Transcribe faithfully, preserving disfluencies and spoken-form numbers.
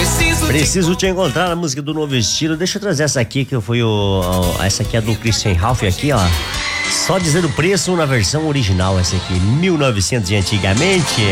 Preciso, Preciso te encontrar, a música do Novo Estilo. Deixa eu trazer essa aqui, que foi o. Essa aqui é do Christian Ralph aqui, ó. Só dizer o preço na versão original, essa aqui, mil e novecentos de antigamente.